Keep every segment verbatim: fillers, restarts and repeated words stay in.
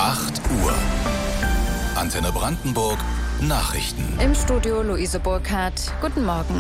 acht Uhr. Antenne Brandenburg Nachrichten. Im Studio Luise Burkhardt. Guten Morgen.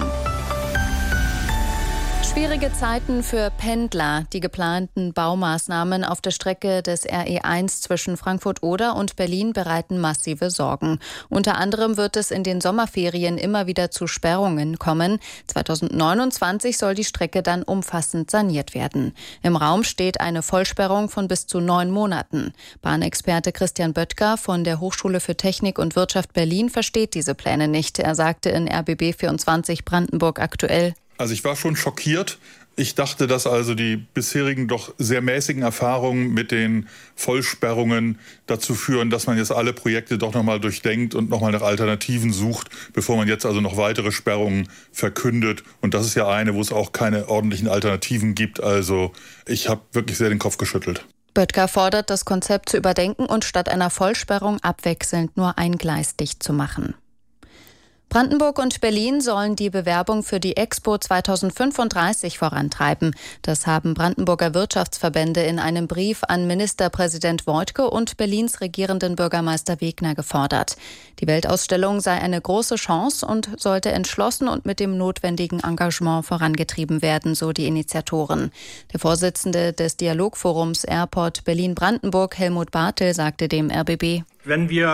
Schwierige Zeiten für Pendler. Die geplanten Baumaßnahmen auf der Strecke des R E eins zwischen Frankfurt-Oder und Berlin bereiten massive Sorgen. Unter anderem wird es in den Sommerferien immer wieder zu Sperrungen kommen. zweitausendneunundzwanzig soll die Strecke dann umfassend saniert werden. Im Raum steht eine Vollsperrung von bis zu neun Monaten. Bahnexperte Christian Böttger von der Hochschule für Technik und Wirtschaft Berlin versteht diese Pläne nicht. Er sagte in R B B vierundzwanzig Brandenburg aktuell: Also ich war schon schockiert. Ich dachte, dass also die bisherigen doch sehr mäßigen Erfahrungen mit den Vollsperrungen dazu führen, dass man jetzt alle Projekte doch nochmal durchdenkt und nochmal nach Alternativen sucht, bevor man jetzt also noch weitere Sperrungen verkündet. Und das ist ja eine, wo es auch keine ordentlichen Alternativen gibt. Also ich habe wirklich sehr den Kopf geschüttelt. Böttger fordert, das Konzept zu überdenken und statt einer Vollsperrung abwechselnd nur ein Gleis dicht zu machen. Brandenburg und Berlin sollen die Bewerbung für die Expo zweitausendfünfunddreißig vorantreiben. Das haben Brandenburger Wirtschaftsverbände in einem Brief an Ministerpräsident Woidke und Berlins regierenden Bürgermeister Wegner gefordert. Die Weltausstellung sei eine große Chance und sollte entschlossen und mit dem notwendigen Engagement vorangetrieben werden, so die Initiatoren. Der Vorsitzende des Dialogforums Airport Berlin-Brandenburg, Helmut Bartel, sagte dem R B B: Wenn wir